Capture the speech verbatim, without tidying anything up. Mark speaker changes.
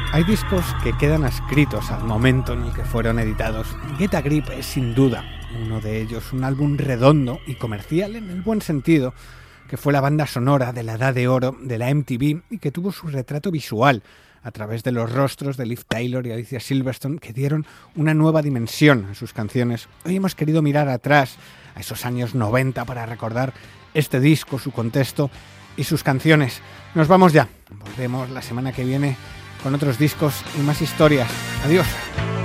Speaker 1: Hay discos que quedan adscritos al momento en el que fueron editados. Get a Grip es sin duda uno de ellos, un álbum redondo y comercial en el buen sentido, que fue la banda sonora de la edad de oro de la M T V y que tuvo su retrato visual a través de los rostros de Liv Tyler y Alicia Silverstone, que dieron una nueva dimensión a sus canciones. Hoy hemos querido mirar atrás a esos años noventa para recordar este disco, su contexto y sus canciones. Nos vamos ya. Volvemos la semana que viene con otros discos y más historias. Adiós.